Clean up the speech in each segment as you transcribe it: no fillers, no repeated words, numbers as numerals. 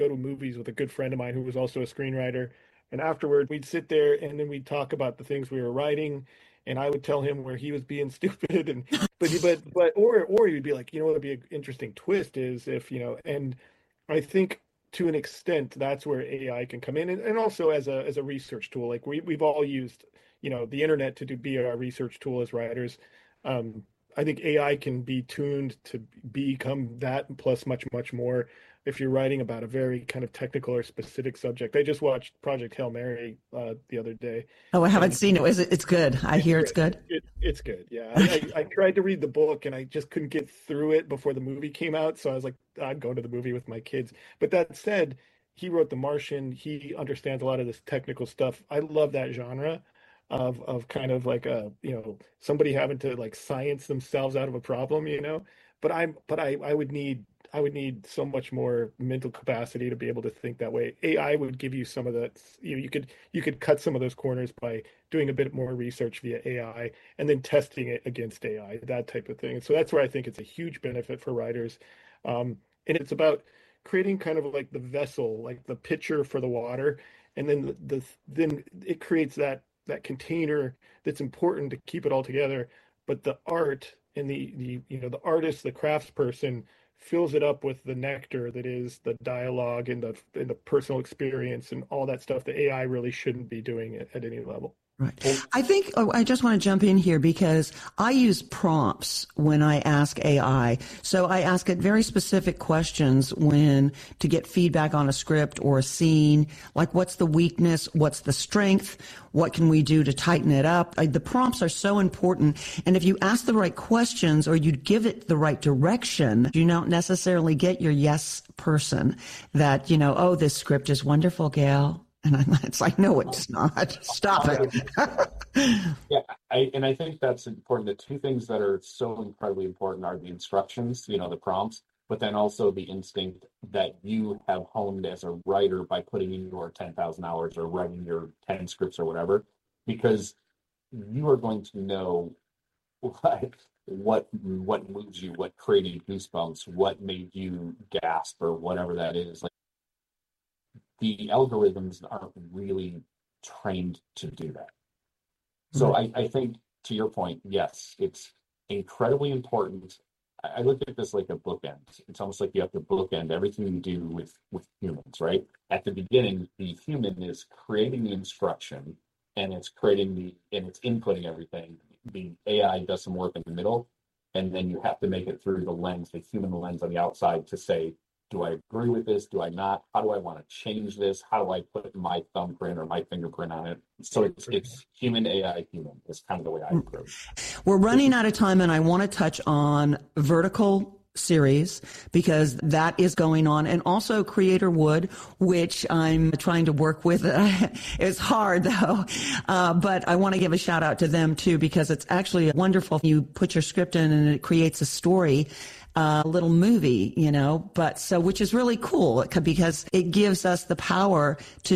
go to movies with a good friend of mine who was also a screenwriter. And afterward, we'd sit there and then we'd talk about the things we were writing. And I would tell him where he was being stupid, and or you'd be like, what would be an interesting twist is if, and I think to an extent that's where AI can come in, and also as a research tool. Like we've all used, the internet to be our research tool as writers. I think AI can be tuned to become that plus much, much more if you're writing about a very kind of technical or specific subject. I just watched Project Hail Mary the other day. Oh, I haven't And seen it. It's good. I hear it's good. it's good. Yeah. I tried to read the book and I just couldn't get through it before the movie came out. So I was like, I'd go to the movie with my kids. But that said, he wrote The Martian. He understands a lot of this technical stuff. I love that genre of kind of like somebody having to like science themselves out of a problem. But I would need so much more mental capacity to be able to think that way. AI would give you some of that. You could cut some of those corners by doing a bit more research via AI and then testing it against AI, that type of thing. And so that's where I think it's a huge benefit for writers. And it's about creating kind of like the vessel, like the pitcher for the water, and then then it creates that container that's important to keep it all together. But the art and the artist, the craftsperson, fills it up with the nectar that is the dialogue and the personal experience and all that stuff that AI really shouldn't be doing at any level. Right. I think I just want to jump in here because I use prompts when I ask AI. So I ask it very specific questions to get feedback on a script or a scene, like what's the weakness, what's the strength, what can we do to tighten it up. The prompts are so important. And if you ask the right questions or you give it the right direction, you don't necessarily get your yes person that, oh, this script is wonderful, Gail. And it's like, no, it's not. Stop it. Yeah, I think that's important. The two things that are so incredibly important are the instructions, the prompts, but then also the instinct that you have honed as a writer by putting in your 10,000 hours or writing your 10 scripts or whatever, because you are going to know what moves you, what created goosebumps, what made you gasp, or whatever that is. Like, the algorithms aren't really trained to do that. So I think, to your point, yes, it's incredibly important. I look at this like a bookend. It's almost like you have to bookend everything you do with humans, right? At the beginning, the human is creating the instruction and it's inputting everything. The AI does some work in the middle, and then you have to make it through the human lens on the outside to say, do I agree with this? Do I not? How do I want to change this? How do I put my thumbprint or my fingerprint on it? So it's human, AI, human. It's kind of the way I approach. We're running out of time, and I want to touch on vertical series because that is going on, and also Creator Wood, which I'm trying to work with. It's hard though, but I want to give a shout out to them too because it's actually wonderful. You put your script in and it creates a story. Little movie, which is really cool because it gives us the power to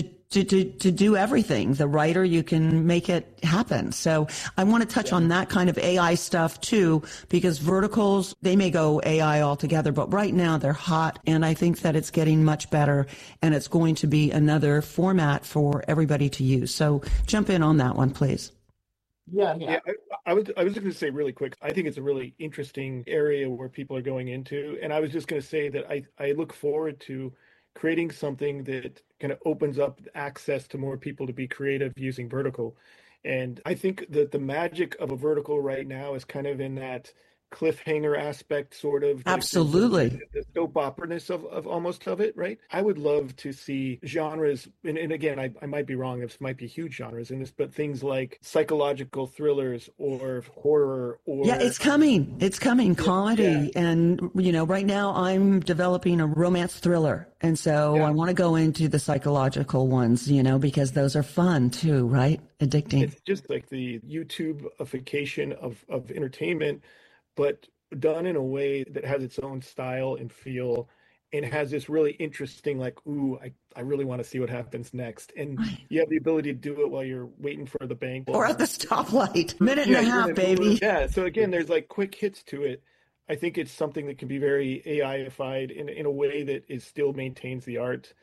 do everything. The writer, you can make it happen. So I want to touch on that kind of AI stuff too, because verticals, they may go AI altogether, but right now they're hot. And I think that it's getting much better and it's going to be another format for everybody to use. So jump in on that one, please. Yeah. I was just going to say really quick, I think it's a really interesting area where people are going into. And I was just going to say that I look forward to creating something that kind of opens up access to more people to be creative using vertical. And I think that the magic of a vertical right now is kind of in that cliffhanger aspect, sort of. Absolutely. Like the soap opera-ness of almost of it, right? I would love to see genres, and again, I might be wrong, this might be huge genres in this, but things like psychological thrillers or horror or... Yeah, it's coming. It's coming. Comedy. Yeah. And, right now I'm developing a romance thriller. And so I want to go into the psychological ones, because those are fun too, right? Addicting. It's just like the YouTubeification of entertainment, but done in a way that has its own style and feel and has this really interesting, like, ooh, I really want to see what happens next. And you have the ability to do it while you're waiting for the bank. Or at the stoplight. Minute and a half, baby. Yeah. So again, there's like quick hits to it. I think it's something that can be very AI-ified in a way that still maintains the art.